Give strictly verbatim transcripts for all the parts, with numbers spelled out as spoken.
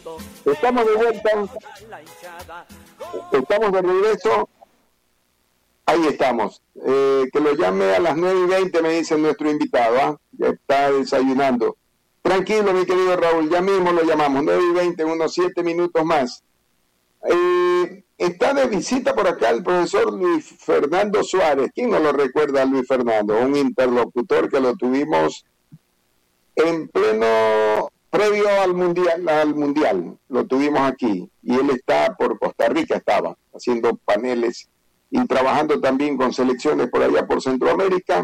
Estamos de vuelta, estamos de regreso, ahí estamos. Eh, que lo llame a las nueve y veinte, me dice nuestro invitado, ¿ah? Ya está desayunando. Tranquilo, mi querido Raúl, ya mismo lo llamamos, nueve y veinte, unos siete minutos más. Eh, está de visita por acá el profesor Luis Fernando Suárez. ¿Quién no lo recuerda a Luis Fernando? Un interlocutor que lo tuvimos en pleno, previo al mundial, al mundial, lo tuvimos aquí, y él está por Costa Rica, estaba haciendo paneles y trabajando también con selecciones por allá por Centroamérica,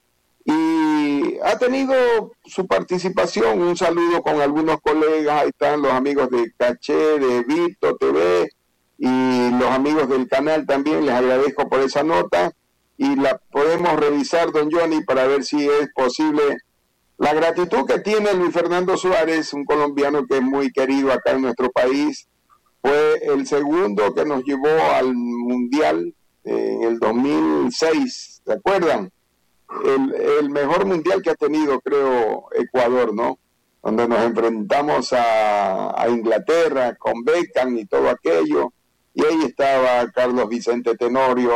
y ha tenido su participación. Un saludo con algunos colegas, ahí están los amigos de Caché, de Vito T V, y los amigos del canal también, les agradezco por esa nota, y la podemos revisar, don Johnny, para ver si es posible. La gratitud que tiene Luis Fernando Suárez, un colombiano que es muy querido acá en nuestro país, fue el segundo que nos llevó al Mundial en el dos mil seis, ¿se acuerdan? El, el mejor Mundial que ha tenido, creo, Ecuador, ¿no? Donde nos enfrentamos a, a Inglaterra con Beckham y todo aquello, y ahí estaba Carlos Vicente Tenorio,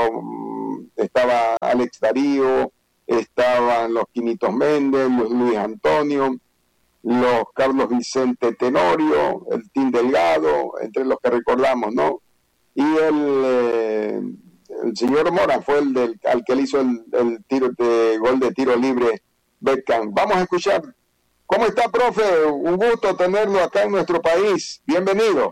estaba Alex Darío, estaban los Quinitos Méndez, los Luis Antonio, los Carlos Vicente Tenorio, el Tim Delgado, entre los que recordamos, ¿no? Y el, eh, el señor Mora fue el del, al que le hizo el, el tiro de gol de tiro libre Beckham. Vamos a escuchar. ¿Cómo está, profe? Un gusto tenerlo acá en nuestro país. Bienvenido.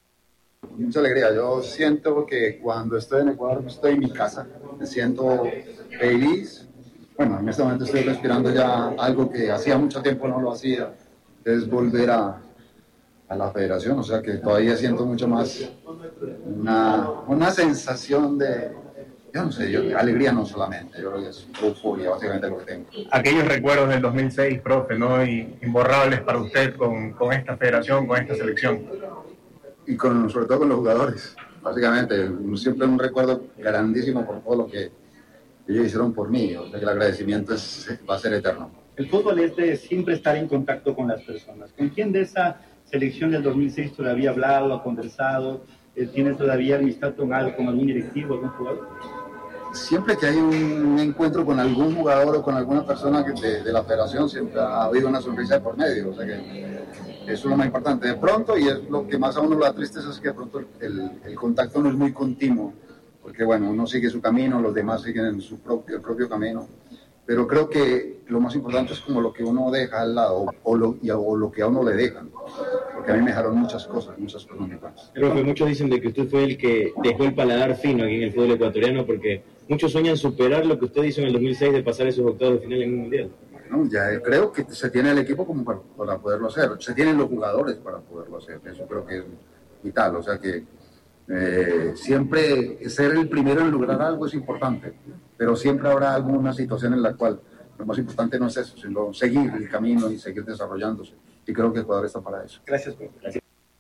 Mucha alegría. Yo siento que cuando estoy en Ecuador estoy en mi casa. Me siento feliz. Bueno, en este momento estoy respirando ya algo que hacía mucho tiempo no lo hacía, es volver a, a la federación, o sea que todavía siento mucho más una, una sensación de, yo no sé, yo, de alegría no solamente, yo creo que es euforia básicamente lo que tengo. Aquellos recuerdos del dos mil seis, profe, ¿no? Y imborrables para usted con, con esta federación, con esta selección. Y con, sobre todo con los jugadores, básicamente, siempre un recuerdo grandísimo por todo lo que ellos hicieron por mí, o sea que el agradecimiento es, va a ser eterno. El fútbol es de siempre estar en contacto con las personas. ¿Con quién de esa selección del dos mil seis todavía ha hablado, ha conversado? ¿Tiene todavía amistad con, algo, con algún directivo, algún jugador? Siempre que hay un encuentro con algún jugador o con alguna persona que de, de la federación, siempre ha habido una sonrisa de por medio, o sea que eso es lo más importante. De pronto, y es lo que más a uno le da tristeza, es que de pronto el, el contacto no es muy continuo, porque bueno, uno sigue su camino, los demás siguen su propio, el propio camino, pero creo que lo más importante es como lo que uno deja al lado, o lo, y, o lo que a uno le dejan, porque a mí me dejaron muchas cosas, muchas cosas muy buenas. Profe, muchos dicen de que usted fue el que dejó el paladar fino aquí en el fútbol ecuatoriano, porque muchos sueñan superar lo que usted hizo en el dos mil seis de pasar esos octavos de final en un mundial. Bueno, ya creo que se tiene el equipo como para, para poderlo hacer, se tienen los jugadores para poderlo hacer, eso creo que es vital, o sea que Eh, siempre ser el primero en lograr algo es importante, pero siempre habrá alguna situación en la cual lo más importante no es eso, sino seguir el camino y seguir desarrollándose, y creo que Ecuador está para eso. Gracias, profe. Gracias.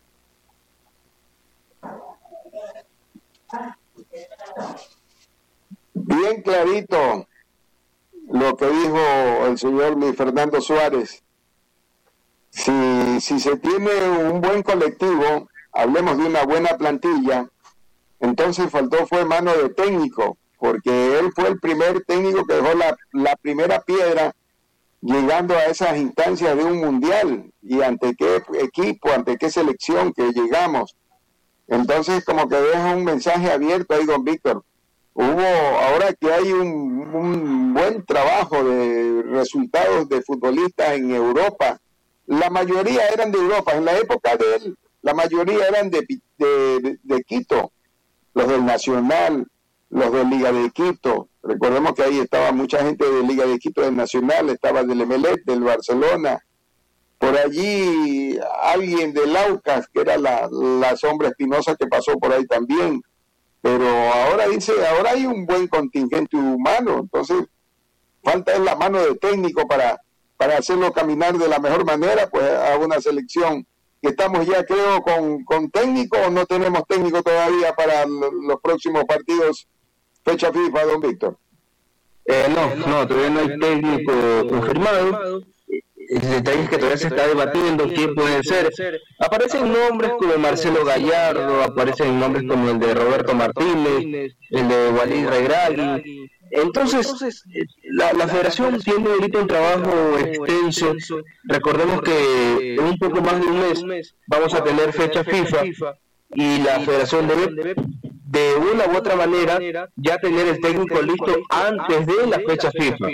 Bien clarito lo que dijo el señor Luis Fernando Suárez. Si, si se tiene un buen colectivo, hablemos de una buena plantilla, entonces faltó fue mano de técnico, porque él fue el primer técnico que dejó la, la primera piedra llegando a esas instancias de un mundial, y ante qué equipo, ante qué selección que llegamos. Entonces como que deja un mensaje abierto ahí, don Víctor. Hubo, ahora que hay un, un buen trabajo de resultados de futbolistas en Europa, la mayoría eran de Europa, en la época de él, la mayoría eran de, de, de, de Quito, los del Nacional, los de Liga de Quito. Recordemos que ahí estaba mucha gente de Liga de Quito, del Nacional, estaba del Emelec, del Barcelona. Por allí alguien del Aucas, que era la, la Sombra Espinosa, que pasó por ahí también. Pero ahora dice, ahora hay un buen contingente humano, entonces falta es la mano de técnico para, para hacerlo caminar de la mejor manera, pues a una selección. Estamos ya, creo, con, con técnico, o no tenemos técnico todavía para los próximos partidos fecha FIFA, don Víctor. Eh, no, no, todavía no hay técnico confirmado. el detalle es que todavía se está debatiendo quién puede ser. Aparecen nombres como Marcelo Gallardo, aparecen nombres como el de Roberto Martínez, el de Walid Regragui. Entonces, la, la federación tiene ahorita un trabajo extenso. Recordemos que en un poco más de un mes vamos a tener fecha FIFA y la federación debe, de una u otra manera, ya tener el técnico listo antes de la fecha FIFA.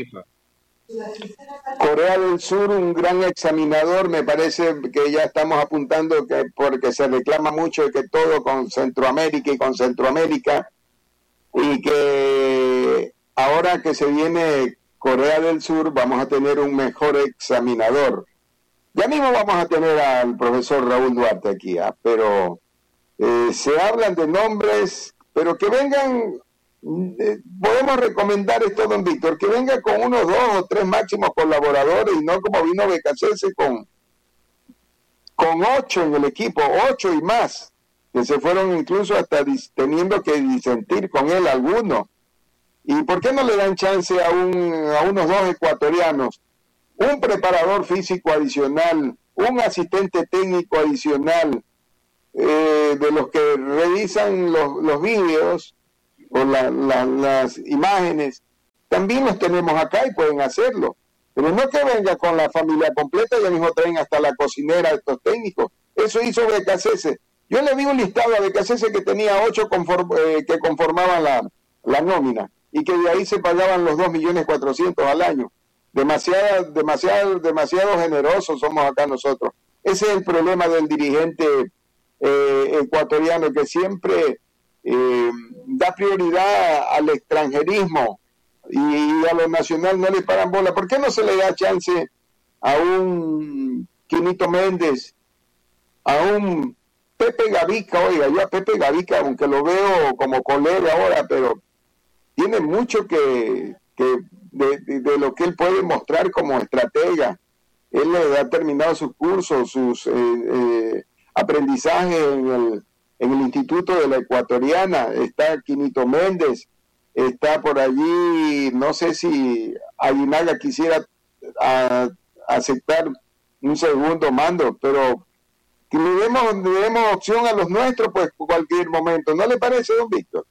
Corea del Sur, un gran examinador, me parece que ya estamos apuntando que porque se reclama mucho de que todo con Centroamérica y con Centroamérica, y que ahora que se viene Corea del Sur vamos a tener un mejor examinador. Ya mismo vamos a tener al profesor Raúl Duarte aquí, ¿eh? pero eh, se hablan de nombres, pero que vengan... Podemos recomendar esto, don Víctor, que venga con unos dos o tres máximos colaboradores y no como vino Becasese con con ocho en el equipo, ocho y más, que se fueron incluso hasta dis, teniendo que disentir con él algunos. ¿Y por qué no le dan chance a, un, a unos dos ecuatorianos? Un preparador físico adicional, un asistente técnico adicional, eh, de los que revisan los, los vídeos o la, la, las imágenes, también los tenemos acá y pueden hacerlo, pero no que venga con la familia completa y al mismo traen hasta la cocinera de estos técnicos. Eso hizo Becasese. Yo le vi un listado a Becasese que tenía ocho conform, eh, que conformaban la, la nómina y que de ahí se pagaban los dos millones cuatrocientos al año. Demasiado, demasiado, demasiado generosos somos acá nosotros. Ese es el problema del dirigente eh, ecuatoriano, que siempre Eh, da prioridad al extranjerismo y a lo nacional no le paran bola. ¿Por qué no se le da chance a un Quinito Méndez, a un Pepe Gavica? Oiga, yo a Pepe Gavica, aunque lo veo como colega ahora, pero tiene mucho que, que de, de, de lo que él puede mostrar como estratega. Él ha terminado sus cursos, sus eh, eh, aprendizajes en el en el Instituto de la Ecuatoriana. Está Quinito Méndez, está por allí, no sé si Aguinaga quisiera a, aceptar un segundo mando, pero que le demos, le demos opción a los nuestros, pues, por cualquier momento. ¿No le parece, don Víctor?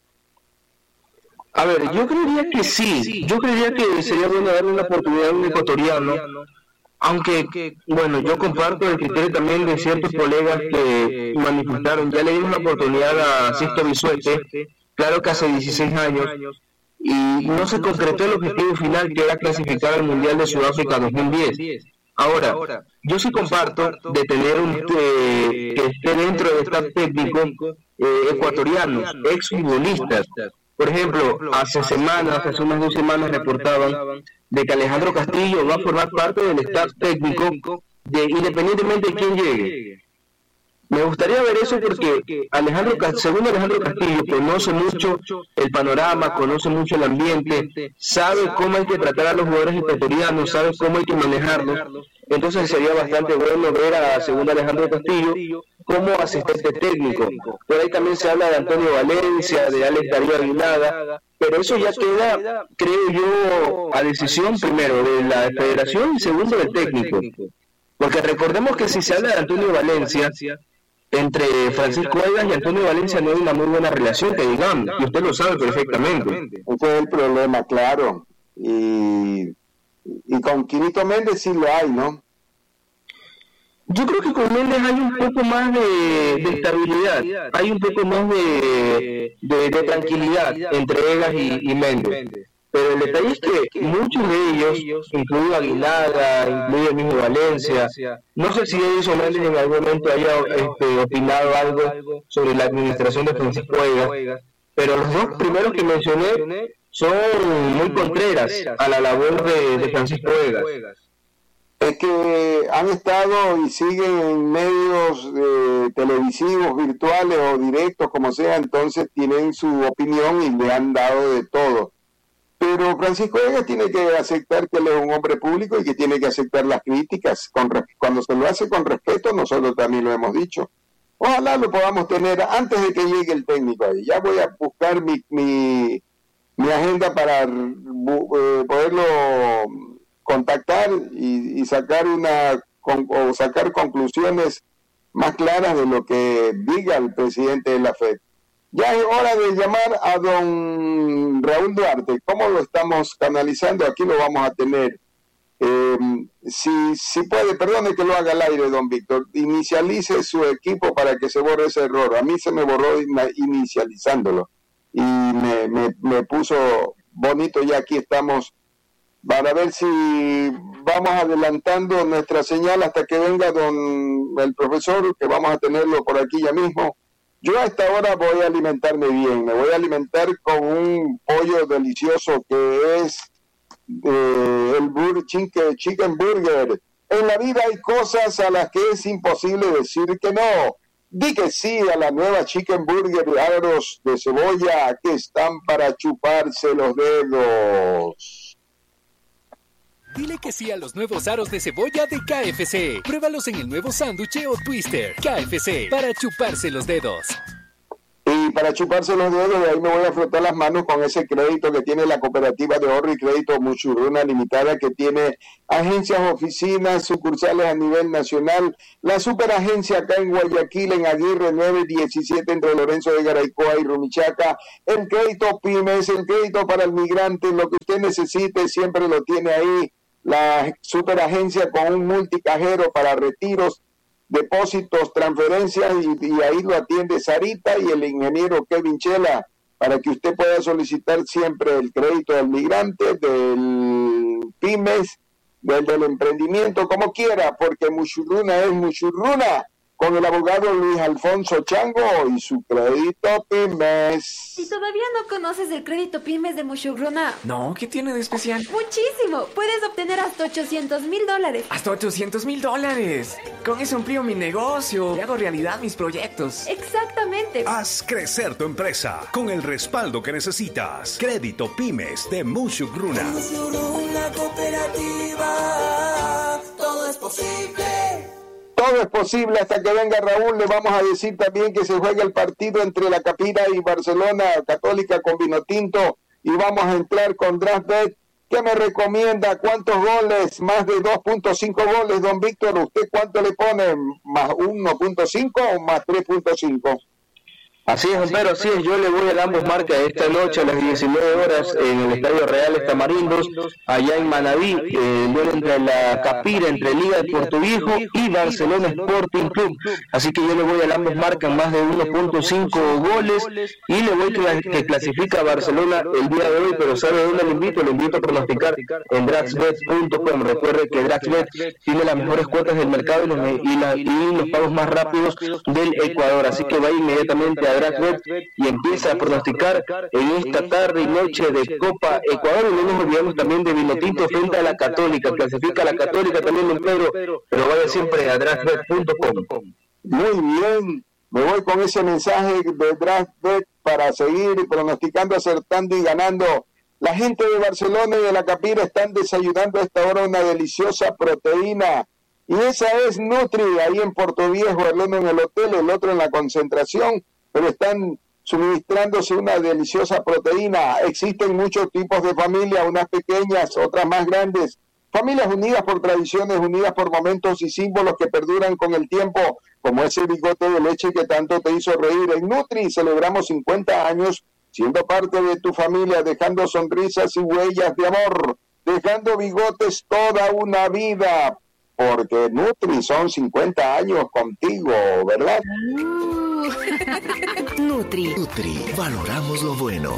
A ver, yo creería que sí, yo creería que sería bueno darle una oportunidad a un ecuatoriano, aunque, bueno, yo comparto el criterio también de ciertos colegas que manifestaron. Ya le dimos la oportunidad a Sisto Bisuete, claro que hace dieciséis años, y no se concretó el objetivo final, que era clasificar al Mundial de Sudáfrica dos mil diez. Ahora, yo sí comparto de tener un eh, que esté dentro del staff técnico eh, ecuatorianos, exfutbolistas. Por ejemplo, hace semanas, hace unas dos semanas reportaban de que Alejandro Castillo va a formar parte del staff técnico de, independientemente de quién llegue. Me gustaría ver eso porque Alejandro, según Alejandro Castillo, conoce mucho el panorama, conoce mucho el ambiente, sabe cómo hay que tratar a los jugadores ecuatorianos, sabe cómo hay que manejarlos. Entonces sería bastante bueno ver a, según Alejandro Castillo, como asistente técnico. Por ahí también se habla de Antonio Valencia, de Alex Darío Aguinaga, pero eso ya queda, creo yo, a decisión primero de la federación y segundo del técnico. Porque recordemos que si se habla de Antonio Valencia, entre Francisco Egas y Antonio Valencia no hay una muy buena relación, que digamos, y usted lo sabe perfectamente. Ese es el problema, claro. Y, y con Quinito Méndez sí lo hay, ¿no? Yo creo que con Méndez hay un poco más de, de estabilidad, hay un poco más de, de, de tranquilidad entre Egas y, y Méndez. Pero el detalle es que muchos de ellos, incluido Aguinaga, incluido el mismo Valencia, no sé si Edison Méndez en algún momento haya este, opinado algo sobre la administración de Francisco Egas, pero los dos primeros que mencioné son muy contreras a la labor de, de Francisco Egas. Es que han estado y siguen en medios eh, televisivos, virtuales o directos, como sea, entonces tienen su opinión y le han dado de todo. Pero Francisco Egas tiene que aceptar que él es un hombre público y que tiene que aceptar las críticas. Con, cuando se lo hace con respeto, nosotros también lo hemos dicho. Ojalá lo podamos tener antes de que llegue el técnico ahí. Ya voy a buscar mi, mi, mi agenda para eh, poderlo contactar y, y sacar una con, o sacar conclusiones más claras de lo que diga el presidente de la F E D. Ya es hora de llamar a don Raúl Duarte. ¿Cómo lo estamos canalizando? Aquí lo vamos a tener. Eh, si, si puede, perdone que lo haga al aire, don Víctor, inicialice su equipo para que se borre ese error. A mí se me borró inicializándolo y me, me, me puso bonito. Ya aquí estamos para ver si vamos adelantando nuestra señal hasta que venga don el profesor, que vamos a tenerlo por aquí ya mismo. Yo a esta hora voy a alimentarme bien, me voy a alimentar con un pollo delicioso que es eh, el bur chicken, chicken burger. En la vida hay cosas a las que es imposible decir que no. Di que sí a la nueva chicken burger de aros de cebolla que están para chuparse los dedos. Dile que sí a los nuevos aros de cebolla de K F C. Pruébalos en el nuevo sándwich o twister. K F C, para chuparse los dedos. Y para chuparse los dedos, de ahí me voy a frotar las manos con ese crédito que tiene la Cooperativa de Ahorro y Crédito Muchurruna Limitada, que tiene agencias, oficinas, sucursales a nivel nacional. La superagencia acá en Guayaquil, en Aguirre nueve diecisiete, entre Lorenzo de Garaycoa y Rumichaca. El crédito pymes, el crédito para el migrante, lo que usted necesite, siempre lo tiene ahí. La superagencia con un multicajero para retiros, depósitos, transferencias, y, y ahí lo atiende Sarita y el ingeniero Kevin Chela, para que usted pueda solicitar siempre el crédito del migrante, del pymes, del, del emprendimiento, como quiera, porque Muchurruna es Muchurruna, con el abogado Luis Alfonso Chango y su crédito pymes. Si todavía no conoces el crédito pymes de Muchurruna. No, ¿qué tiene de especial? Muchísimo. Puedes obtener hasta ochocientos mil dólares. ¿Hasta ochocientos mil dólares? Con eso amplío mi negocio y hago realidad mis proyectos. Exactamente. Haz crecer tu empresa con el respaldo que necesitas. Crédito pymes de Muchurruna. Muchurruna Cooperativa. Todo es posible. Todo es posible hasta que venga Raúl. Le vamos a decir también que se juega el partido entre la Capira y Barcelona Católica con Vinotinto, y vamos a entrar con DraftBet. ¿Qué me recomienda? ¿Cuántos goles? Más de dos punto cinco goles, don Víctor. ¿Usted cuánto le pone? ¿Más uno punto cinco o más tres punto cinco? Así es, pero así es, yo le voy al ambos marcas esta noche a las diecinueve horas en el Estadio Reales Tamarindos, allá en Manabí, eh, el duelo entre la Capira, entre Liga de Puerto Viejo y Barcelona Sporting Club. Así que yo le voy al ambos marcas más de uno punto cinco goles y le voy que, que clasifica a Barcelona el día de hoy, pero ¿sabe dónde le invito? Le invito a pronosticar en Draxbet punto com. Recuerde que Draxbet tiene las mejores cuotas del mercado y los, y, la, y los pagos más rápidos del Ecuador, así que va inmediatamente a Draxbet y empieza a pronosticar en esta tarde y noche de Copa Ecuador. Y no nos olvidamos también de Vinotinto frente a la Católica, clasifica a la Católica también, don Pedro, pero vaya siempre a Draxbet punto com. Muy bien, me voy con ese mensaje de Draxbet para seguir pronosticando, acertando y ganando. La gente de Barcelona y de la Capira están desayunando a esta hora una deliciosa proteína, y esa es Nutri, ahí en Puerto Viejo, el uno en el hotel, el otro en la concentración, pero están suministrándose una deliciosa proteína. Existen muchos tipos de familias, unas pequeñas, otras más grandes, familias unidas por tradiciones, unidas por momentos y símbolos que perduran con el tiempo, como ese bigote de leche que tanto te hizo reír. En Nutri celebramos cincuenta años siendo parte de tu familia, dejando sonrisas y huellas de amor, dejando bigotes toda una vida, porque Nutri son cincuenta años contigo, ¿verdad? Uh. Nutri. Nutri. Valoramos lo bueno.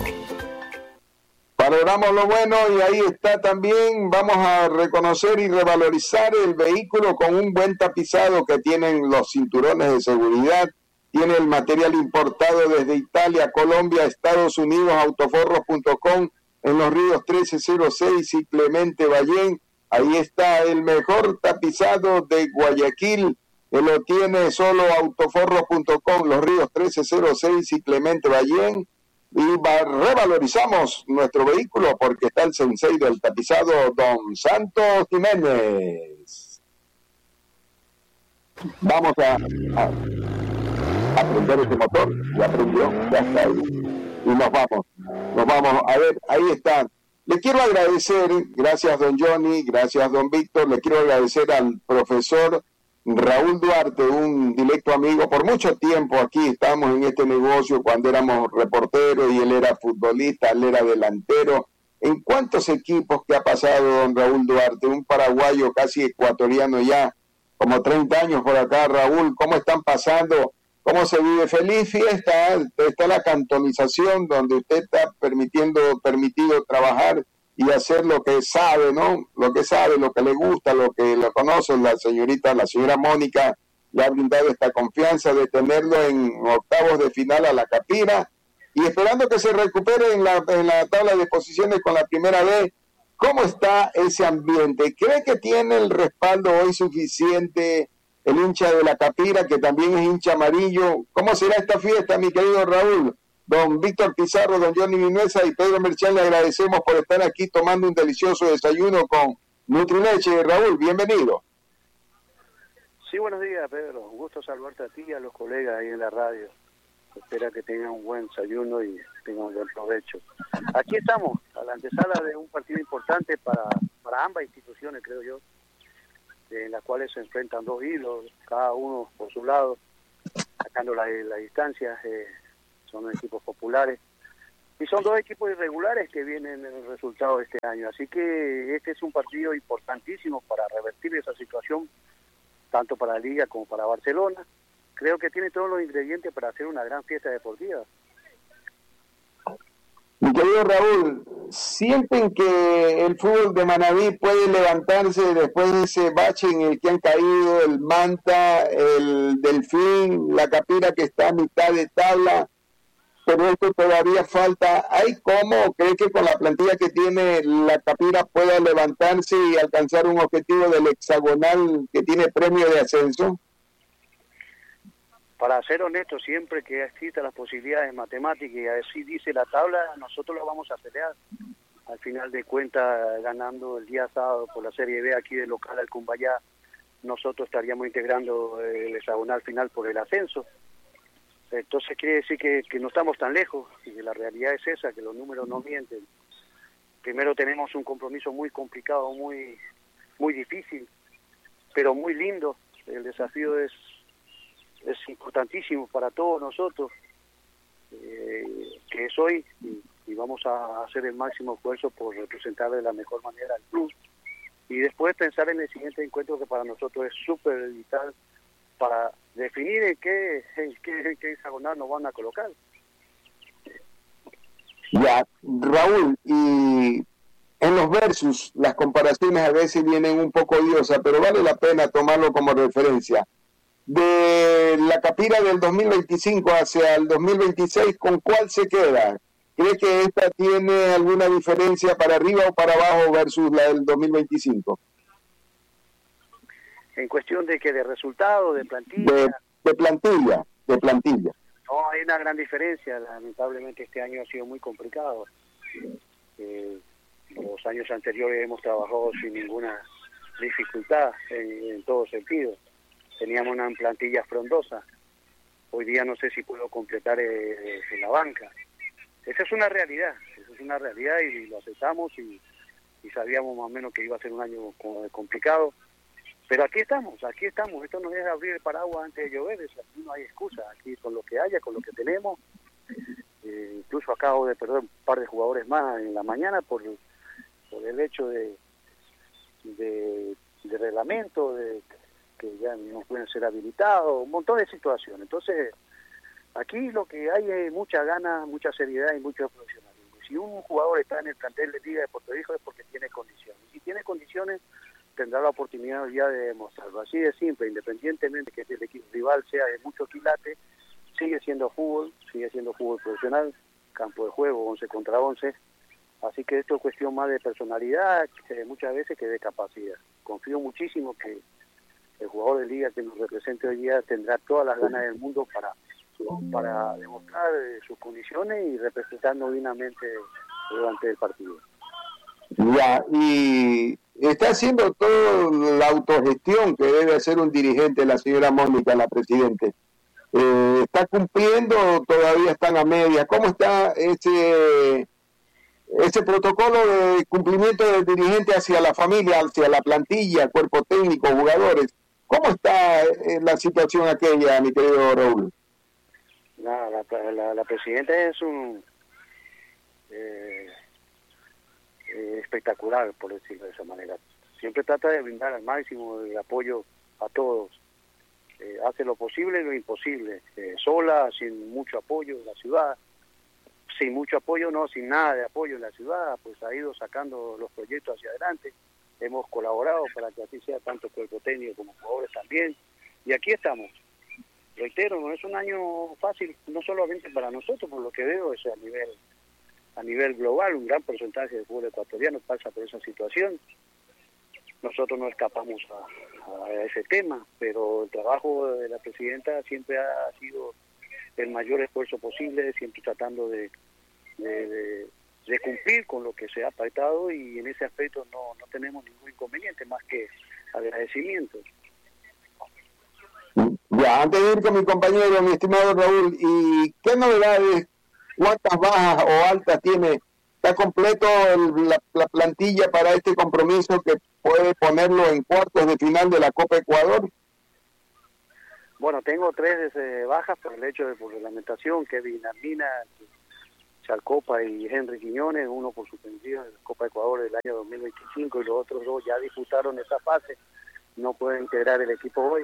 Valoramos lo bueno, y ahí está también. Vamos a reconocer y revalorizar el vehículo con un buen tapizado que tienen los cinturones de seguridad. Tiene el material importado desde Italia, Colombia, Estados Unidos, autoforros punto com, en Los Ríos trece cero seis y Clemente Ballén. Ahí está el mejor tapizado de Guayaquil, que lo tiene solo autoforros punto com, Los Ríos trece cero seis y Clemente Ballén. Y va, revalorizamos nuestro vehículo porque está el sensei del tapizado, don Santos Jiménez. Vamos a, a, a prender este motor. Ya prendió, ya está ahí. Y nos vamos, nos vamos. A ver, ahí está. Le quiero agradecer, gracias don Johnny, gracias don Víctor, le quiero agradecer al profesor Raúl Duarte, un directo amigo por mucho tiempo aquí, estamos en este negocio cuando éramos reporteros y él era futbolista, él era delantero. ¿En cuántos equipos que ha pasado don Raúl Duarte? Un paraguayo casi ecuatoriano ya, como treinta años por acá. Raúl, ¿cómo están pasando? ¿Cómo se vive? Feliz fiesta, está la cantonización donde usted está permitiendo, permitido trabajar y hacer lo que sabe, ¿no? Lo que sabe, lo que le gusta, lo que lo conoce. La señorita, la señora Mónica le ha brindado esta confianza de tenerlo en octavos de final a la Capira y esperando que se recupere en la, en la tabla de posiciones con la primera vez. ¿Cómo está ese ambiente? ¿Cree que tiene el respaldo hoy suficiente el hincha de la Capira, que también es hincha amarillo? ¿Cómo será esta fiesta, mi querido Raúl? Don Víctor Pizarro, don Johnny Minuesa y Pedro Merchán, le agradecemos por estar aquí tomando un delicioso desayuno con Nutrileche. Raúl, bienvenido. Sí, buenos días, Pedro. Un gusto saludarte a ti y a los colegas ahí en la radio. Espero que tengan un buen desayuno y tengan un buen provecho. Aquí estamos, a la antesala de un partido importante para, para ambas instituciones, creo yo, en las cuales se enfrentan dos hilos, cada uno por su lado, sacando la, la distancia. Eh, son equipos populares y son dos equipos irregulares que vienen en el resultado de este año, así que este es un partido importantísimo para revertir esa situación, tanto para la Liga como para Barcelona. Creo que tiene todos los ingredientes para hacer una gran fiesta deportiva. Mi querido Raúl, ¿sienten que el fútbol de Manabí puede levantarse después de ese bache en el que han caído el Manta, el Delfín, la Capira, que está a mitad de tabla? Pero esto todavía falta. ¿Hay cómo? ¿Cree que con la plantilla que tiene la Capira pueda levantarse y alcanzar un objetivo del hexagonal que tiene premio de ascenso? Para ser honesto, siempre que existan las posibilidades matemáticas y así dice la tabla, nosotros lo vamos a pelear. Al final de cuentas, ganando el día sábado por la Serie B aquí de local al Cumbayá, nosotros estaríamos integrando el hexagonal final por el ascenso. Entonces quiere decir que, que no estamos tan lejos, y la realidad es esa, que los números no mienten. Primero tenemos un compromiso muy complicado, muy muy difícil, pero muy lindo. El desafío es, es importantísimo para todos nosotros, eh, que es hoy, y, y vamos a hacer el máximo esfuerzo por representar de la mejor manera al club. Y después pensar en el siguiente encuentro, que para nosotros es súper vital, para definir en qué, en qué, en qué hexagonal nos van a colocar. Ya, Raúl, y en los versus las comparaciones a veces vienen un poco odiosas, pero vale la pena tomarlo como referencia. De la Capira del dos mil veinticinco hacia el dos mil veintiséis, ¿con cuál se queda? ¿Cree que esta tiene alguna diferencia para arriba o para abajo versus la del dos mil veinticinco? En cuestión de que de resultado, de plantilla. De, de plantilla, de plantilla. No, hay una gran diferencia. Lamentablemente este año ha sido muy complicado. Eh, los años anteriores hemos trabajado sin ninguna dificultad en, en todo sentido. Teníamos una plantilla frondosa. Hoy día no sé si puedo completar eh, en la banca. Esa es una realidad, esa es una realidad y lo aceptamos y, y sabíamos más o menos que iba a ser un año complicado. Pero aquí estamos, aquí estamos. Esto nos deja abrir el paraguas antes de llover. Aquí no hay excusa. Aquí con lo que haya, con lo que tenemos. Eh, incluso acabo de perder un par de jugadores más en la mañana por, por el hecho de, de, de reglamento, de que ya no pueden ser habilitados, un montón de situaciones. Entonces, aquí lo que hay es mucha gana, mucha seriedad y mucho profesionalismo. Si un jugador está en el plantel de Liga de Puerto Rico es porque tiene condiciones. Si tiene condiciones, tendrá la oportunidad ya de demostrarlo. Así de simple, independientemente que el equipo rival sea de mucho quilate, sigue siendo fútbol, sigue siendo fútbol profesional, campo de juego once contra once, así que esto es cuestión más de personalidad, que muchas veces que de capacidad. Confío muchísimo que el jugador de Liga que nos represente hoy día tendrá todas las ganas del mundo para, para demostrar sus condiciones y representarnos dignamente durante el partido. Ya, y está haciendo toda la autogestión que debe hacer un dirigente, la señora Mónica, la presidente. Eh, ¿Está cumpliendo o todavía están a media? ¿Cómo está ese ese protocolo de cumplimiento del dirigente hacia la familia, hacia la plantilla, cuerpo técnico, jugadores. ¿Cómo está eh, la situación aquella, mi querido Raúl? La, la, la, la presidenta es un eh, eh, espectacular, por decirlo de esa manera. Siempre trata de brindar al máximo el apoyo a todos. Eh, hace lo posible y lo imposible. Eh, sola, sin mucho apoyo en la ciudad. Sin mucho apoyo, no, sin nada de apoyo en la ciudad, pues ha ido sacando los proyectos hacia adelante. Hemos colaborado para que así sea, tanto cuerpo técnico como jugadores también. Y aquí estamos. Reitero, no es un año fácil, no solamente para nosotros, por lo que veo, es a nivel a nivel global, un gran porcentaje del fútbol ecuatoriano pasa por esa situación. Nosotros no escapamos a, a ese tema, pero el trabajo de la presidenta siempre ha sido el mayor esfuerzo posible, siempre tratando de, de, de, de cumplir con lo que se ha pactado, y en ese aspecto no, no tenemos ningún inconveniente, más que agradecimiento. Ya, antes de ir con mi compañero, mi estimado Raúl, ¿y qué novedades, cuántas bajas o altas tiene? ¿Está completo el, la, la plantilla para este compromiso que puede ponerlo en cuartos de final de la Copa Ecuador? Bueno, tengo tres eh, bajas por el hecho de por reglamentación, Kevin Armina, Chalcopa y Henry Quiñones, uno por suspensión en la Copa Ecuador del año dos mil veinticinco y los otros dos ya disputaron esa fase, no pueden integrar el equipo hoy.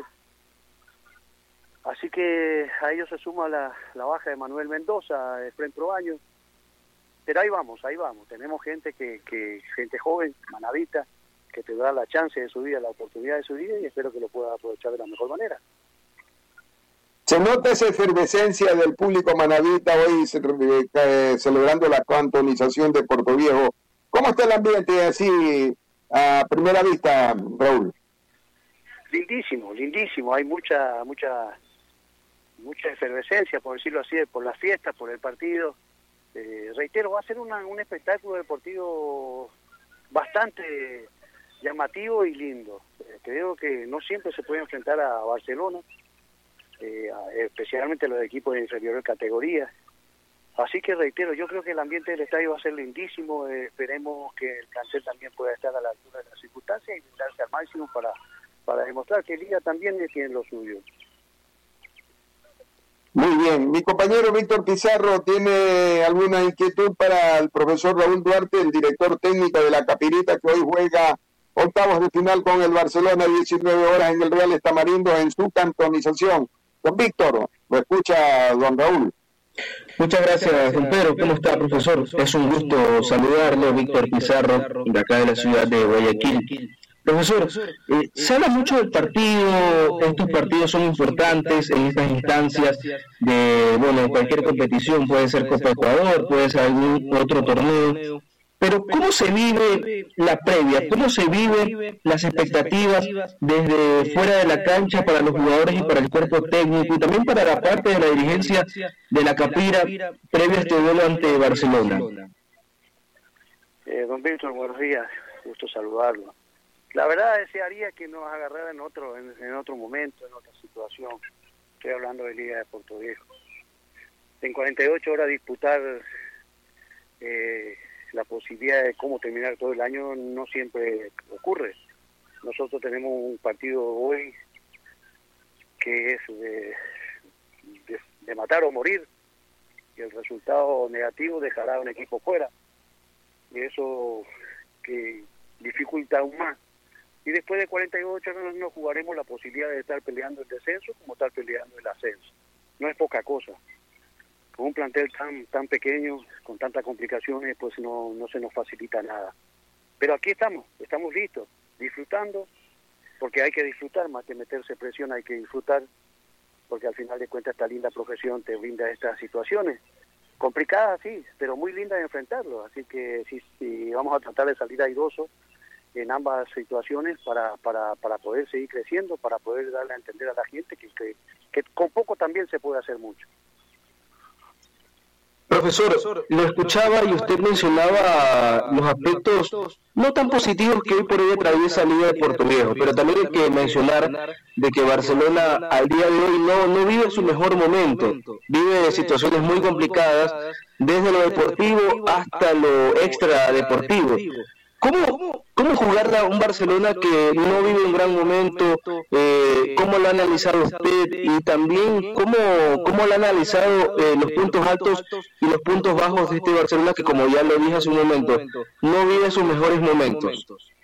Así que a ellos se suma la, la baja de Manuel Mendoza, de Fren Proaño, pero ahí vamos, ahí vamos, tenemos gente que, que gente joven, manavita, que te da la chance de su vida, la oportunidad de su vida, y espero que lo pueda aprovechar de la mejor manera. Se nota esa efervescencia del público manavita hoy eh, celebrando la cantonización de Puerto Viejo. ¿Cómo está el ambiente así a primera vista, Raúl? Lindísimo, lindísimo. Hay mucha, mucha, mucha efervescencia, por decirlo así, por las fiestas, por el partido. Eh, reitero, va a ser una, un espectáculo deportivo bastante llamativo y lindo. Eh, creo que no siempre se puede enfrentar a Barcelona. Eh, especialmente los equipos de inferior categoría. Así que reitero, yo creo que el ambiente del estadio va a ser lindísimo. Eh, esperemos que el plantel también pueda estar a la altura de las circunstancias y darse al máximo para, para demostrar que Liga también tiene lo suyo. Muy bien, mi compañero Víctor Pizarro tiene alguna inquietud para el profesor Raúl Duarte, el director técnico de la Capirita, que hoy juega octavos de final con el Barcelona, diecinueve horas en el Real Estamarindo en su cantonización. Don Víctor, lo escucha don Raúl. Muchas gracias, don Pedro. ¿Cómo está, profesor? Es un gusto saludarlo, Víctor Pizarro, de acá de la ciudad de Guayaquil. Profesor, eh, se habla mucho del partido, estos partidos son importantes en estas instancias de, bueno, cualquier competición, puede ser Copa Ecuador, puede ser algún otro torneo. Pero ¿cómo se vive la previa? ¿Cómo se viven las expectativas desde fuera de la cancha para los jugadores y para el cuerpo técnico y también para la parte de la dirigencia de la Capira previa a este duelo ante Barcelona? Eh, don Víctor, buenos días, gusto saludarlo. La verdad desearía que nos agarrara en otro, en, en otro momento, en otra situación. Estoy hablando de Liga de Puerto Viejo. En cuarenta y ocho horas disputar eh, la posibilidad de cómo terminar todo el año no siempre ocurre. Nosotros tenemos un partido hoy que es de, de, de matar o morir, y el resultado negativo dejará a un equipo fuera, y eso que dificulta aún más. Y después de cuarenta y ocho horas no jugaremos la posibilidad de estar peleando el descenso como estar peleando el ascenso. No es poca cosa. Con un plantel tan tan pequeño, con tantas complicaciones, pues no, no se nos facilita nada. Pero aquí estamos, estamos listos, disfrutando, porque hay que disfrutar, más que meterse presión, hay que disfrutar, porque al final de cuentas esta linda profesión te brinda estas situaciones. Complicadas, sí, pero muy lindas de enfrentarlo. Así que sí, sí, vamos a tratar de salir airosos en ambas situaciones para, para, para poder seguir creciendo, para poder darle a entender a la gente que, que, que con poco también se puede hacer mucho. Profesor, lo escuchaba y usted mencionaba los aspectos no tan positivos que hoy por hoy atraviesa la Liga de Puerto Viejo, pero también hay que mencionar de que Barcelona al día de hoy no, no vive su mejor momento, vive situaciones muy complicadas desde lo deportivo hasta lo extra deportivo. ¿Cómo, ¿Cómo jugar a un Barcelona que no vive un gran momento? Eh, ¿Cómo lo ha analizado usted? Y también, ¿cómo, cómo lo ha analizado eh, los puntos altos y los puntos bajos de este Barcelona que, como ya lo dije hace un momento, no vive sus mejores momentos?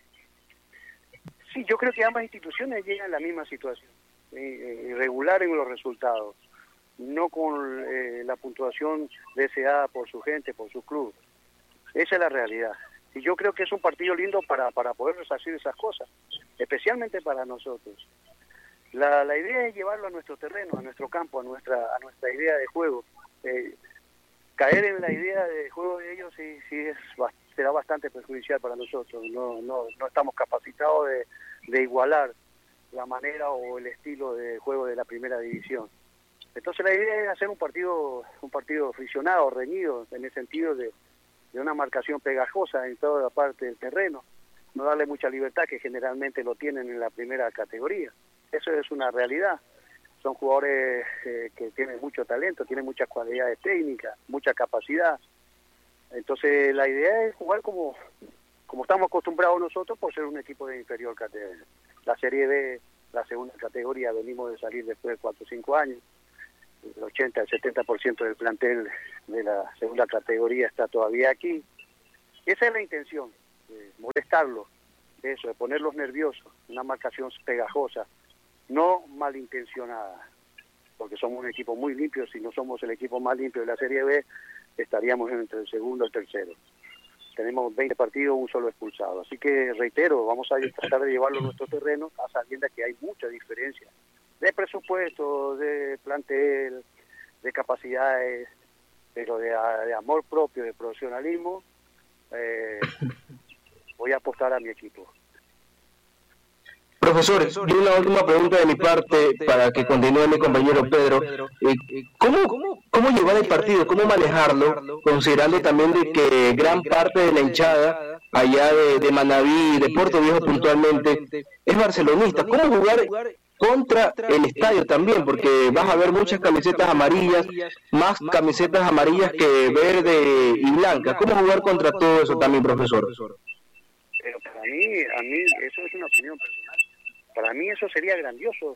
Sí, yo creo que ambas instituciones llegan a la misma situación, eh, irregular en los resultados, no con eh, la puntuación deseada por su gente, por su club. Esa es la realidad. Y yo creo que es un partido lindo para, para poder resarcir esas cosas, especialmente para nosotros. La, la idea es llevarlo a nuestro terreno, a nuestro campo, a nuestra a nuestra idea de juego. Eh, caer en la idea de juego de ellos sí, sí es será bastante perjudicial para nosotros. No no no estamos capacitados de, de igualar la manera o el estilo de juego de la primera división. Entonces la idea es hacer un partido un partido friccionado, reñido, en el sentido de de una marcación pegajosa en toda la parte del terreno, no darle mucha libertad que generalmente lo tienen en la primera categoría. Eso es una realidad. Son jugadores eh, que tienen mucho talento, tienen muchas cualidades técnicas, mucha capacidad. Entonces la idea es jugar como, como estamos acostumbrados nosotros por ser un equipo de inferior categoría. La Serie B, la segunda categoría, venimos de salir después de cuatro o cinco años. El ochenta, el setenta por ciento del plantel de la segunda categoría está todavía aquí. Esa es la intención, de molestarlos, eso, de ponerlos nerviosos, una marcación pegajosa, no malintencionada, porque somos un equipo muy limpio. Si no somos el equipo más limpio de la Serie B, estaríamos entre el segundo y el tercero. Tenemos veinte partidos, un solo expulsado. Así que, reitero, vamos a tratar de llevarlo a nuestro terreno, a sabiendas que hay mucha diferencia de presupuesto, de plantel, de capacidades, pero de, de amor propio, de profesionalismo, eh, voy a apostar a mi equipo. Profesor, y una última pregunta de mi parte para que continúe mi compañero Pedro. Eh, ¿cómo, ¿Cómo llevar el partido? ¿Cómo manejarlo? Considerando también de que gran parte de la hinchada allá de, de Manabí, de Puerto Viejo puntualmente, es barcelonista. ¿Cómo jugar contra el estadio también? Porque vas a ver muchas camisetas amarillas, más camisetas amarillas que verde y blanca. ¿Cómo jugar contra todo eso también, profesor? Pero para mí, a mí, eso es una opinión personal. Para mí eso sería grandioso.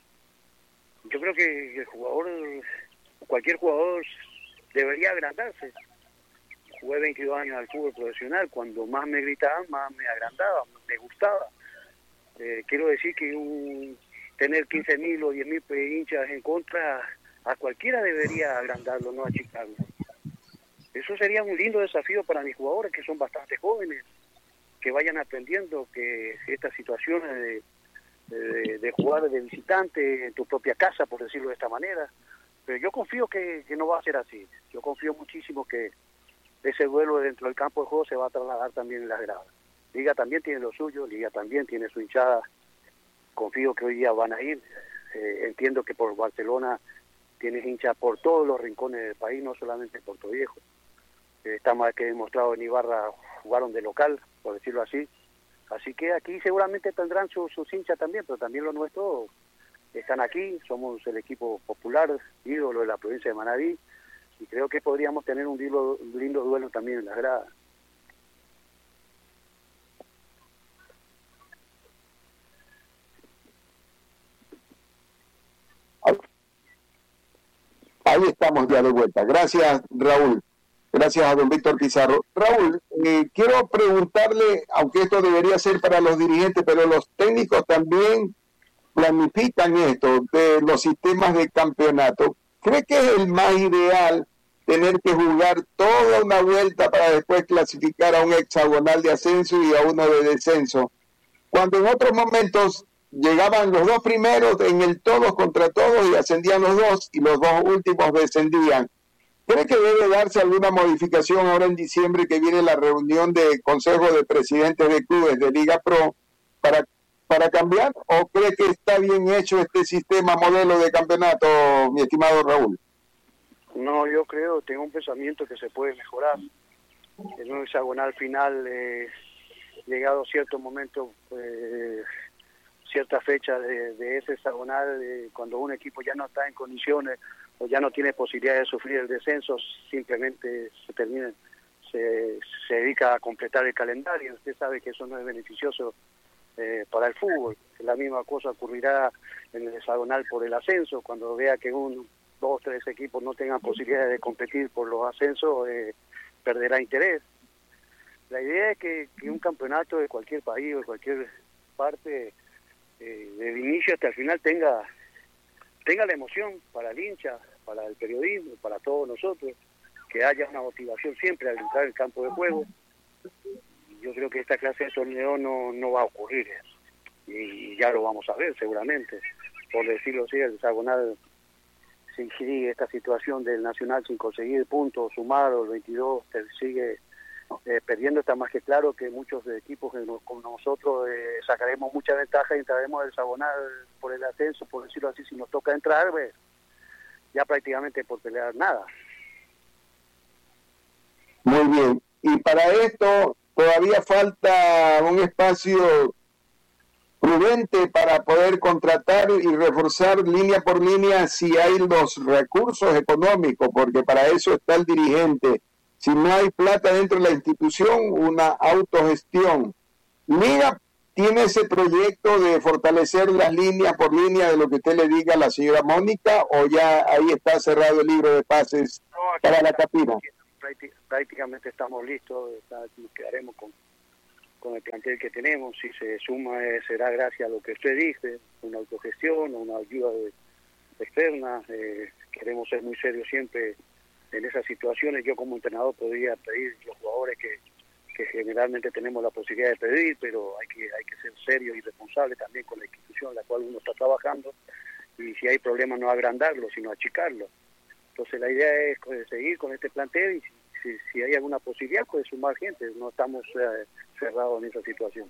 Yo creo que el jugador, cualquier jugador debería agrandarse. Jugué veintidós años al fútbol profesional. Cuando más me gritaban, más me agrandaba, me gustaba. Eh, quiero decir que un, tener quince mil o diez mil hinchas en contra, a cualquiera debería agrandarlo, no achicarlo. Eso sería un lindo desafío para mis jugadores, que son bastante jóvenes, que vayan aprendiendo que estas situaciones de, de, de jugar de visitante en tu propia casa, por decirlo de esta manera, pero yo confío que, que no va a ser así. Yo confío muchísimo que ese duelo dentro del campo de juego se va a trasladar también en las gradas. Liga también tiene lo suyo, Liga también tiene su hinchada. Confío que hoy día van a ir. Eh, entiendo que por Barcelona tienes hinchas por todos los rincones del país, no solamente en Puerto Viejo. Eh, está más que demostrado en Ibarra, jugaron de local, por decirlo así. Así que aquí seguramente tendrán sus, sus hinchas también, pero también los nuestros están aquí. Somos el equipo popular, ídolo de la provincia de Manabí, y creo que podríamos tener un lindo, un lindo duelo también en las gradas. Ahí estamos ya de vuelta. Gracias, Raúl. Gracias a don Víctor Pizarro. Raúl, eh, quiero preguntarle, aunque esto debería ser para los dirigentes, pero los técnicos también planifican esto de los sistemas de campeonato. ¿Cree que es el más ideal tener que jugar toda una vuelta para después clasificar a un hexagonal de ascenso y a uno de descenso? Cuando en otros momentos llegaban los dos primeros en el todos contra todos y ascendían los dos y los dos últimos descendían. ¿Cree que debe darse alguna modificación ahora en diciembre que viene la reunión de Consejo de Presidentes de Clubes de Liga Pro para, para cambiar? ¿O cree que está bien hecho este sistema modelo de campeonato, mi estimado Raúl? No, yo creo, tengo un pensamiento que se puede mejorar. En un hexagonal final, eh, llegado cierto momento, eh, cierta fecha de, de ese hexagonal, eh, cuando un equipo ya no está en condiciones o ya no tiene posibilidad de sufrir el descenso, simplemente se termina, se, se dedica a completar el calendario. Usted sabe que eso no es beneficioso eh, para el fútbol. La misma cosa ocurrirá en el hexagonal por el ascenso, cuando vea que un, dos, tres equipos no tengan posibilidad de competir por los ascensos, eh, perderá interés. La idea es que, que un campeonato de cualquier país o de cualquier parte, eh, desde el inicio hasta el final, tenga tenga la emoción para el hincha, para el periodismo, para todos nosotros, que haya una motivación siempre al entrar al campo de juego. Yo creo que esta clase de torneo no, no va a ocurrir, y ya lo vamos a ver seguramente. Por decirlo así, el hexagonal, si sigue esta situación del Nacional sin conseguir puntos, sumado el veintidós, sigue eh, perdiendo, está más que claro que muchos de equipos que nos, como nosotros eh, sacaremos mucha ventaja y entraremos al hexagonal por el ascenso, por decirlo así. Si nos toca entrar, pues, ya prácticamente por pelear nada. Muy bien, y para esto todavía falta un espacio prudente para poder contratar y reforzar línea por línea si hay los recursos económicos, porque para eso está el dirigente. Si no hay plata dentro de la institución, una autogestión. Liga tiene ese proyecto de fortalecer las líneas por línea de lo que usted le diga a la señora Mónica, o ya ahí está cerrado el libro de pases no, para la Capira. Prácticamente estamos listos, nos quedaremos con, con el plantel que tenemos. Si se suma, eh, será gracias a lo que usted dice, una autogestión, una ayuda de, externa. Eh, queremos ser muy serios siempre en esas situaciones. Yo como entrenador podría pedir los jugadores que, que generalmente tenemos la posibilidad de pedir, pero hay que hay que ser serio y responsable también con la institución en la cual uno está trabajando, y si hay problemas no agrandarlo, sino achicarlo. Entonces la idea es seguir con este plantel, y si, si hay alguna posibilidad, pues sumar gente. No estamos eh, cerrados en esa situación.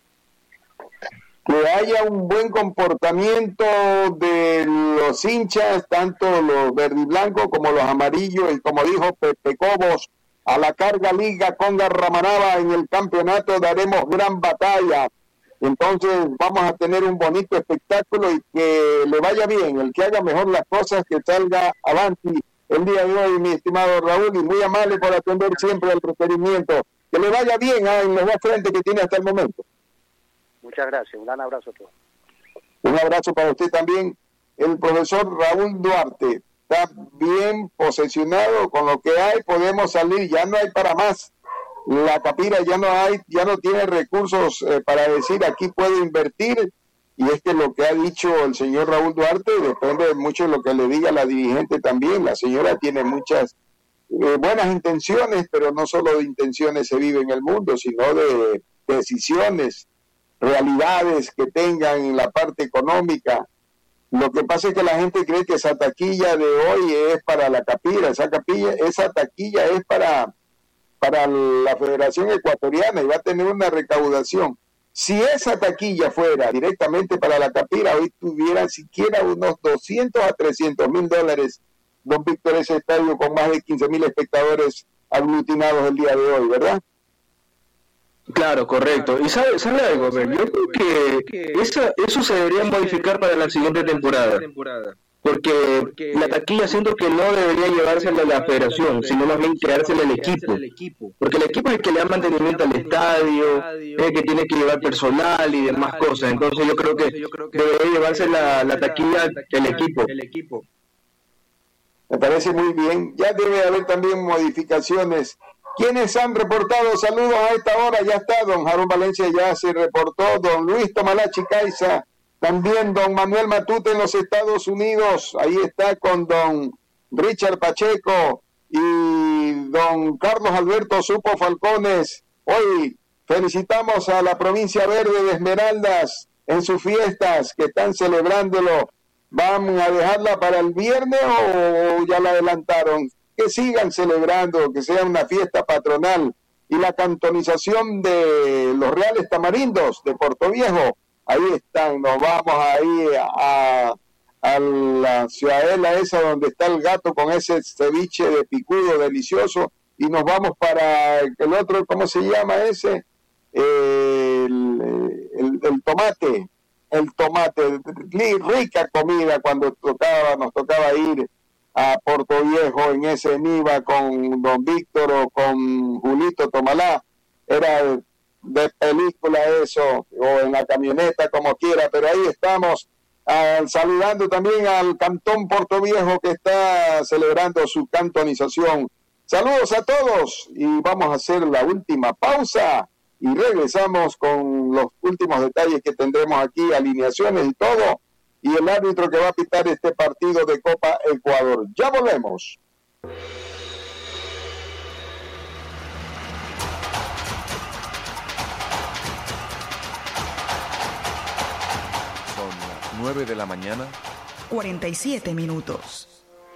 Que haya un buen comportamiento de los hinchas, tanto los verde y blanco como los amarillos, y como dijo Pepe Cobos, a la carga Liga con Ramanaba en el campeonato daremos gran batalla. Entonces vamos a tener un bonito espectáculo y que le vaya bien, el que haga mejor las cosas, que salga avanti el día de hoy, mi estimado Raúl, y muy amable por atender siempre el requerimiento. Que le vaya bien ¿eh? en los dos frentes que tiene hasta el momento. Muchas gracias, un gran abrazo a todos. Un abrazo para usted también. El profesor Raúl Duarte está bien posesionado con lo que hay, podemos salir, ya no hay para más. La Capira ya no hay, ya no tiene recursos eh, para decir aquí puedo invertir, y es que lo que ha dicho el señor Raúl Duarte depende de mucho de lo que le diga la dirigente también. La señora tiene muchas eh, buenas intenciones, pero no solo de intenciones se vive en el mundo, sino de decisiones, realidades que tengan en la parte económica. Lo que pasa es que la gente cree que esa taquilla de hoy es para la Capira, esa capilla, esa taquilla es para, para la Federación Ecuatoriana y va a tener una recaudación. Si esa taquilla fuera directamente para la Capira, hoy tuviera siquiera unos doscientos a trescientos mil dólares, don Víctor, ese estadio con más de quince mil espectadores aglutinados el día de hoy, ¿verdad? Claro, correcto. Y sabe, sabe algo, yo creo que esa, eso se debería modificar para la siguiente temporada. Porque la taquilla siento que no debería llevársela a la federación, sino más bien quedársela al equipo. Porque el equipo es el que le da mantenimiento al estadio, es el que tiene que llevar personal y demás cosas. Entonces yo creo que debería llevarse la, la taquilla el equipo. Me parece muy bien. Ya debe haber también modificaciones. ¿Quiénes han reportado? Saludos a esta hora. Ya está don Jarón Valencia, ya se reportó. Don Luis Tomalachi Caiza. También don Manuel Matute en los Estados Unidos. Ahí está con don Richard Pacheco y don Carlos Alberto Supo Falcones. Hoy felicitamos a la provincia verde de Esmeraldas en sus fiestas que están celebrándolo. ¿Van a dejarla para el viernes o ya la adelantaron? Que sigan celebrando, que sea una fiesta patronal. Y la cantonización de los Reales Tamarindos de Puerto Viejo, ahí están, nos vamos ahí a, a la ciudadela esa donde está el gato con ese ceviche de picudo delicioso y nos vamos para el otro, ¿cómo se llama ese? El, el, el tomate, el tomate, rica comida cuando tocaba, nos tocaba ir a Puerto Viejo en ese Niva con don Víctor o con Julito Tomalá, era de película eso, o en la camioneta, como quiera, pero ahí estamos uh, saludando también al Cantón Puerto Viejo que está celebrando su cantonización. Saludos a todos y vamos a hacer la última pausa y regresamos con los últimos detalles que tendremos aquí, alineaciones y todo, y el árbitro que va a pitar este partido de Copa Ecuador. Ya volvemos. Son las nueve de la mañana. cuarenta y siete minutos.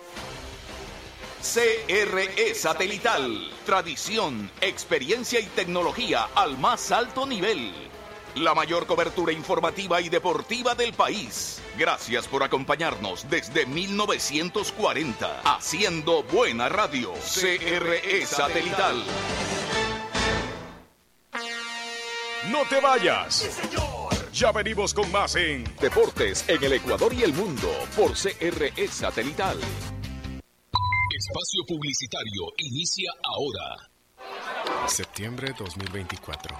C R E Satelital. Tradición, experiencia y tecnología al más alto nivel. La mayor cobertura informativa y deportiva del país. Gracias por acompañarnos desde mil novecientos cuarenta. Haciendo buena radio. C R E Satelital. No te vayas. Ya venimos con más en Deportes en el Ecuador y el mundo por C R E Satelital. Espacio publicitario inicia ahora. Septiembre dos mil veinticuatro.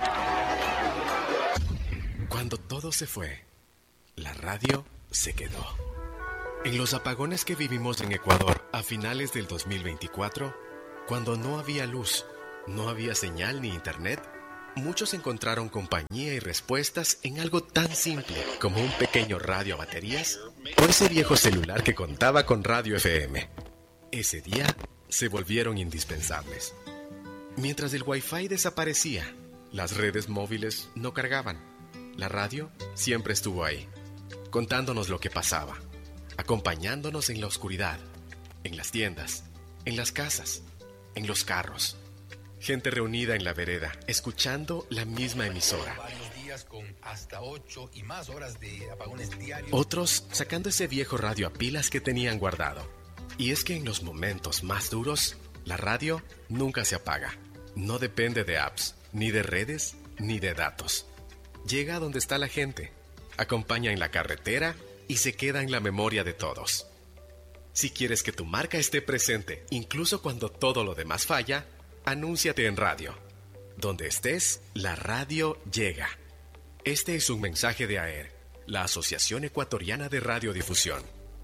Cuando todo se fue, la radio se quedó. En los apagones que vivimos en Ecuador a finales del dos mil veinticuatro, cuando no había luz, no había señal ni internet, muchos encontraron compañía y respuestas en algo tan simple como un pequeño radio a baterías o ese viejo celular que contaba con radio F M. Ese día se volvieron indispensables. Mientras el Wi-Fi desaparecía, las redes móviles no cargaban. La radio siempre estuvo ahí, contándonos lo que pasaba, acompañándonos en la oscuridad, en las tiendas, en las casas, en los carros. Gente reunida en la vereda, escuchando la misma emisora. Con hasta ocho y más horas de apagones diarios. Otros sacando ese viejo radio a pilas que tenían guardado. Y es que en los momentos más duros, la radio nunca se apaga. No depende de apps, ni de redes, ni de datos. Llega a donde está la gente, acompaña en la carretera y se queda en la memoria de todos. Si quieres que tu marca esté presente, incluso cuando todo lo demás falla, anúnciate en radio. Donde estés, la radio llega. Este es un mensaje de A E R, la Asociación Ecuatoriana de Radiodifusión.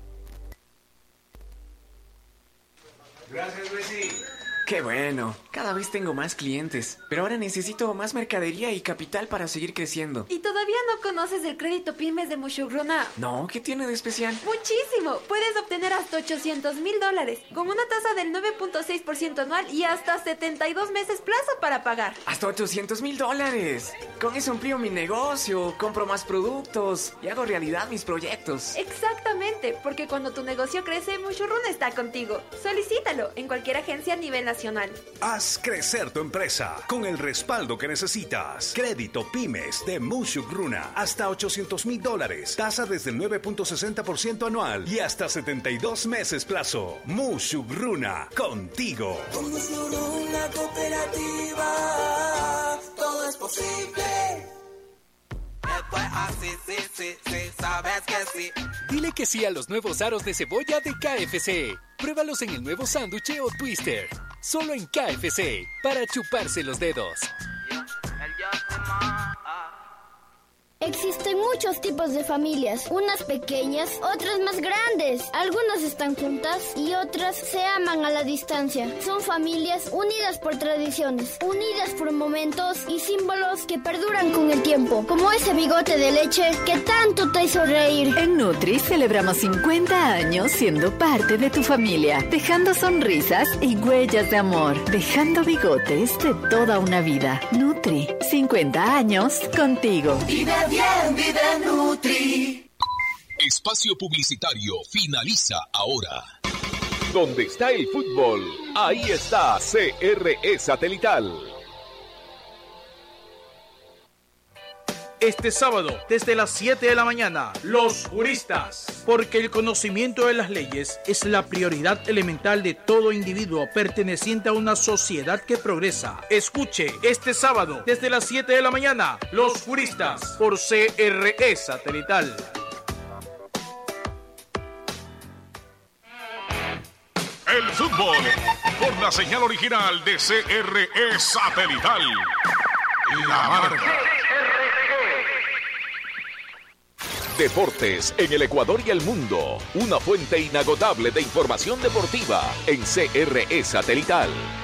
Gracias, Luisi. Qué bueno, cada vez tengo más clientes, pero ahora necesito más mercadería y capital para seguir creciendo. ¿Y todavía no conoces el crédito Pymes de Mushugruna? No, ¿qué tiene de especial? Muchísimo, puedes obtener hasta ochocientos mil dólares, con una tasa del nueve punto seis por ciento anual y hasta setenta y dos meses plazo para pagar. Hasta ochocientos mil dólares. Con eso amplío mi negocio, compro más productos y hago realidad mis proyectos. Exactamente, porque cuando tu negocio crece, Mushugruna está contigo. Solicítalo en cualquier agencia a nivel nacional. Haz crecer tu empresa con el respaldo que necesitas. Crédito Pymes de Mushugruna. Hasta ochocientos mil dólares. Tasa desde el nueve punto sesenta por ciento anual y hasta setenta y dos meses plazo. Mushugruna, contigo. Con Mushugruna Cooperativa, todo es posible. Esto es así, sí, sí, sí, sabes que sí. Dile que sí a los nuevos aros de cebolla de K F C. Pruébalos en el nuevo sándwich o twister. Solo en K F C, para chuparse los dedos. Existen muchos tipos de familias, unas pequeñas, otras más grandes. Algunas están juntas y otras se aman a la distancia. Son familias unidas por tradiciones, unidas por momentos y símbolos que perduran con el tiempo, como ese bigote de leche que tanto te hizo reír. En Nutri celebramos cincuenta años siendo parte de tu familia, dejando sonrisas y huellas de amor, dejando bigotes de toda una vida. Nutri, cincuenta años contigo. Vive bien, vive Nutri. Espacio publicitario finaliza ahora. Donde está el fútbol, ahí está C R E Satelital. este sábado desde las siete de la mañana. Los juristas. Porque el conocimiento de las leyes es la prioridad elemental de todo individuo perteneciente a una sociedad que progresa. Escuche este sábado desde las siete de la mañana. Los juristas por C R E Satelital. El fútbol por la señal original de C R E Satelital. La marca. Deportes en el Ecuador y el mundo. Una fuente inagotable de información deportiva en C R E Satelital.